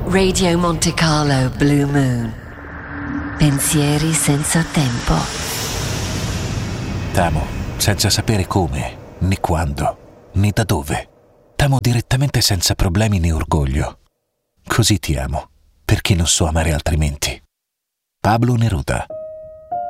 Radio Monte Carlo Blue Moon. Pensieri senza tempo. T'amo senza sapere come, né quando, né da dove. T'amo direttamente senza problemi né orgoglio. Così ti amo, perché non so amare altrimenti. Pablo Neruda.